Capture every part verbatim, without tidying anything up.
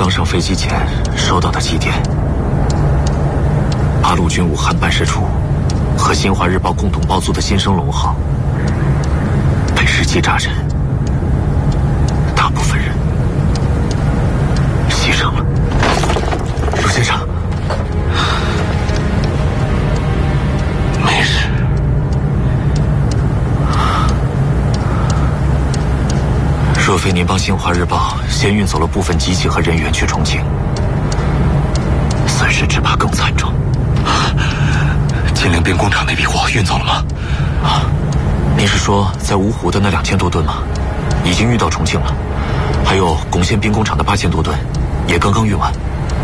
刚上飞机前收到的急电：八路军武汉办事处和新华日报共同包租的新生龙号被日机炸沉，大部分人牺牲了。陆先生，没事。若非您帮新华日报先运走了部分机器和人员去重庆，损失只怕更惨重。 金陵兵工厂那批货运走了吗？ 啊，您是说在芜湖的那两千多吨吗？已经运到重庆了，还有珙县兵工厂的八千多吨，也刚刚运完。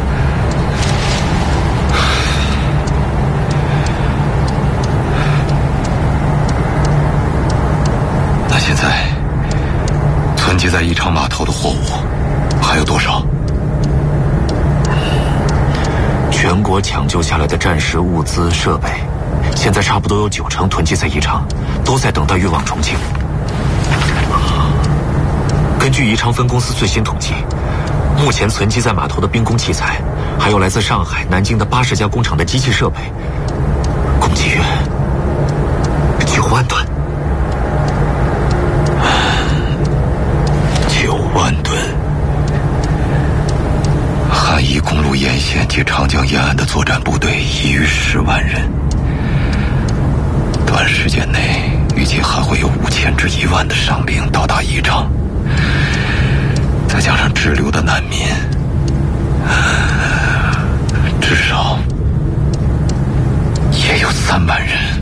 那现在存积在宜昌码头的货物还有多少？ 全国抢救下来的战时物资设备，现在差不多有九成囤积在宜昌，都在等待运往重庆。根据宜昌分公司最新统计，目前存积在码头的兵工器材，还有来自上海、南京的八十家工厂的机器设备，共计约九万吨。 九万吨。汉宜公路沿线及长江沿岸的作战部队已逾十万人，短时间内预计还会有五千至一万的伤兵到达宜昌，再加上滞留的难民，至少也有三万人。